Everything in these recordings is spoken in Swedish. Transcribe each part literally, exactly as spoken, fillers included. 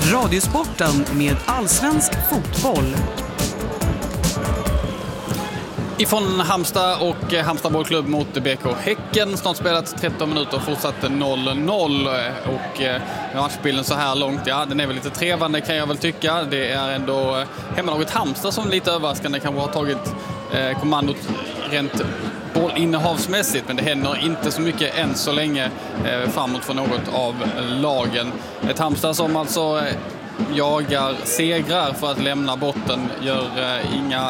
Radiosporten med allsvensk fotboll. Ifrån Halmstad och Halmstad bollklubb mot B K Häcken. Snart spelat tretton minuter och fortsatt noll noll. Och matchbilden så här långt, ja, den är väl lite trevande kan jag väl tycka. Det är ändå hemmalaget Halmstad som lite överraskande kanske har tagit eh, kommandot rent bollinnehavsmässigt. Men det händer inte så mycket än så länge eh, framåt för något av lagen. Ett Halmstad som alltså eh, jagar segrar för att lämna botten, gör eh, inga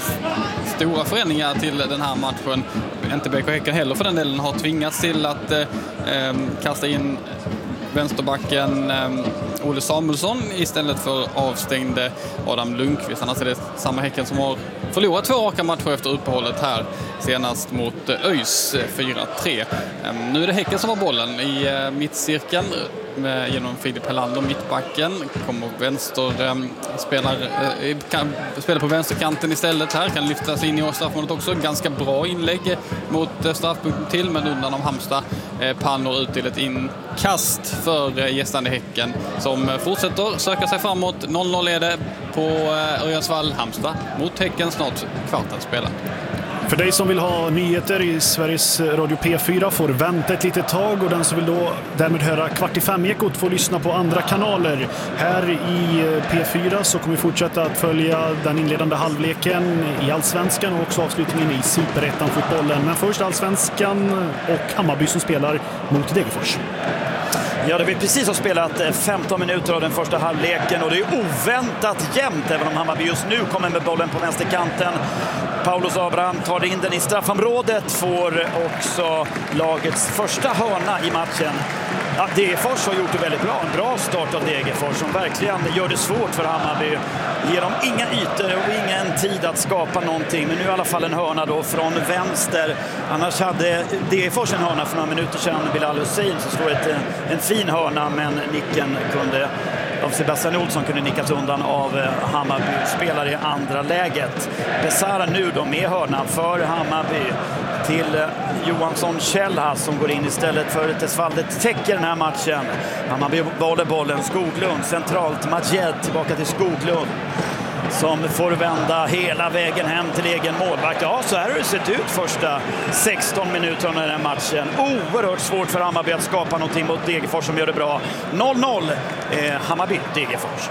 stora förändringar till den här matchen. Inte B K Häcken heller för den delen har tvingats till att eh, kasta in vänsterbacken eh, Olle Samuelsson istället för avstängde Adam Lundqvist. Annars är det samma Häcken som har förlorat två raka matcher efter uppehållet här, senast mot ÖIS fyra tre. Eh, nu är det Häcken som har bollen i eh, mittcirkeln med, genom Filip Helander, mittbacken. Kommer vänster, eh, spelar, eh, kan, spelar på vänsterkanten istället här. Kan lyftas in i straffområdet också. Ganska bra inlägg mot eh, straffpunkten till, men undan av Halmstad eh, pannor ut till ett inkast för eh, gästande Häcken som eh, fortsätter söka sig framåt. noll noll är det på eh, Örjansvall. Halmstad mot Häcken, snart kvart att spela. För dig som vill ha nyheter i Sveriges Radio P fyra får vänta ett litet tag, och den som vill då därmed höra kvart i fem-ekot får lyssna på andra kanaler. Här i P fyra så kommer vi fortsätta att följa den inledande halvleken i Allsvenskan och också avslutningen i Superettan-fotbollen. Men först Allsvenskan och Hammarby som spelar mot Degerfors. Ja, det vi precis har spelat femton minuter av den första halvleken, och det är oväntat jämnt även om Hammarby just nu kommer med bollen på vänsterkanten. Paulus Abraham tar in den i straffområdet, får också lagets första hörna i matchen. Ja, Degerfors har gjort det väldigt bra. En bra start av Degerfors som verkligen gör det svårt för Hammarby. Ger dem inga ytor och ingen tid att skapa någonting. Men nu i alla fall en hörna då från vänster. Annars hade Degerfors en hörna för några minuter sedan. Bilal Hussein som slår ett, en fin hörna, men nicken kunde av Sebastian Olsson kunde nickas undan av Hammarby spelare i andra läget. Besara nu då med hörnan för Hammarby till Johansson Kjellhas som går in istället för Tesvaldet täcker den här matchen. Hammarby bollar bollen, Skoglund centralt, Majed tillbaka till Skoglund som får vända hela vägen hem till egen målvakt. Ja, så här har det sett ut första sexton minuterna i den här matchen. Oerhört svårt för Hammarby att skapa någonting mot Degerfors som gör det bra. noll noll eh, Hammarby-Degerfors.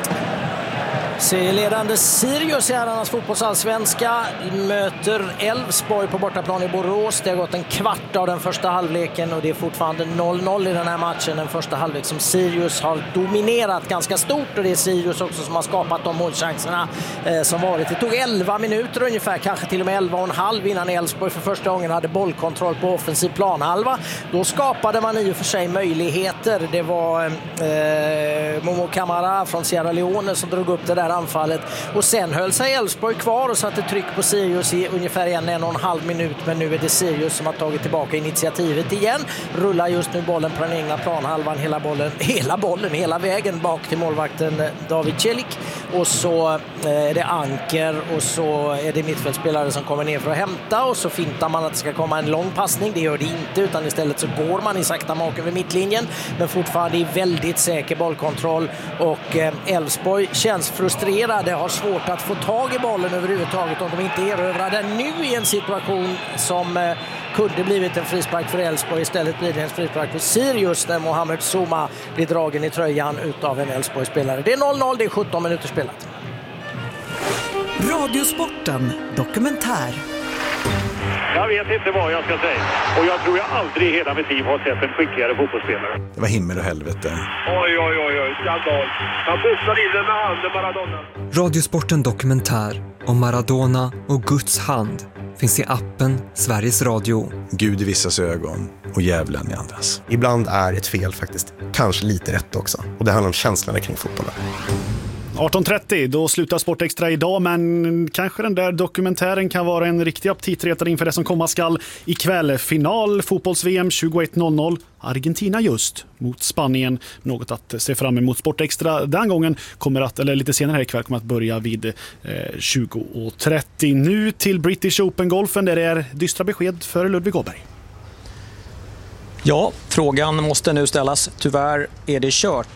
Serieledande Sirius i herrarnas fotbollsallsvenska möter Elfsborg på bortaplan i Borås. Det har gått en kvart av den första halvleken och det är fortfarande noll noll i den här matchen. Den första halvlek som Sirius har dominerat ganska stort, och det är Sirius också som har skapat de målchanserna eh, som varit. Det tog elva minuter ungefär, kanske till och med elva och en halv innan Elfsborg för första gången hade bollkontroll på offensiv planhalva. Då skapade man i och för sig möjligheter. Det var eh, Momo Kamara från Sierra Leone som drog upp det där anfallet, och sen höll sig Elfsborg kvar och satte tryck på Sirius i ungefär en, en och en halv minut, men nu är det Sirius som har tagit tillbaka initiativet igen. Rullar just nu bollen på den egna planhalvan, hela bollen, hela bollen, hela vägen bak till målvakten David Celik, och så är det Anker och så är det mittfältspelare som kommer ner för att hämta, och så fintar man att det ska komma en lång passning. Det gör det inte, utan istället så går man i sakta mak över mittlinjen, men fortfarande i väldigt säker bollkontroll, och Elfsborg känns frustrerade. Det har svårt att få tag i bollen överhuvudtaget om de inte erövrar den nu i en situation som eh, kunde blivit en frispark för Elfsborg. Istället blir det en frispark för Sirius när Mohamed Souma blir dragen i tröjan utav en Elfsborg-spelare. Det är noll noll, det är sjutton minuter spelat. Radiosporten dokumentär. Jag vet inte vad jag ska säga. Och jag tror jag aldrig i hela mitt liv har sett en skickligare fotbollsspelare. Det var himmel och helvete. Oj, oj, oj, oj. Skandal. Han boxade in den med handen, Maradona. Radiosporten dokumentär om Maradona och Guds hand finns i appen Sveriges Radio. Gud i vissas ögon och djävulen i andras. Ibland är ett fel faktiskt kanske lite rätt också. Och det handlar om känslorna kring fotbollen. arton trettio, då slutar Sport Extra idag, men kanske den där dokumentären kan vara en riktig aptitretare inför det som komma skall ikväll. Final fotbolls-V M tjugoett noll noll, Argentina just mot Spanien. Något att se fram emot. Sport Extra den gången kommer att, eller lite senare här ikväll, kommer att börja vid eh, tjugo trettio. Nu till British Open-golfen där det är dystra besked för Ludvig Åberg. Ja, frågan måste nu ställas. Tyvärr är det kört.